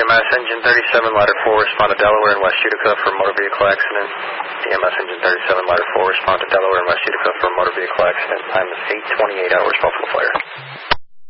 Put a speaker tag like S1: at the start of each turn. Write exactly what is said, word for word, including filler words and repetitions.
S1: M S Engine thirty-seven, Ladder four, respond to Delaware and West Utica for motor vehicle accident. E M S Engine thirty-seven, Ladder four, respond to Delaware and West Utica for motor vehicle accident. Time is eight twenty-eight hours, Buffalo Fire.